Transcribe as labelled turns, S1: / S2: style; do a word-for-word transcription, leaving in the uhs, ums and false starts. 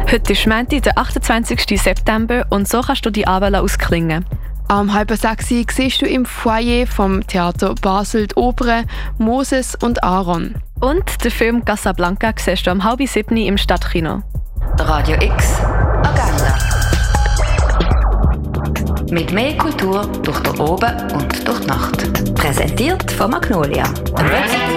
S1: Heute ist Montag, der achtundzwanzigsten September und so kannst du die Abend ausklingen.
S2: Am halb sechs siehst du im Foyer vom Theater Basel die Opern «Moses und Aaron».
S1: Und den Film «Casablanca» siehst du am halb sieben im Stadtkino.
S3: Radio X Agenda. Mit mehr Kultur durch den Oben und durch die Nacht. Präsentiert von Magnolia, dem Website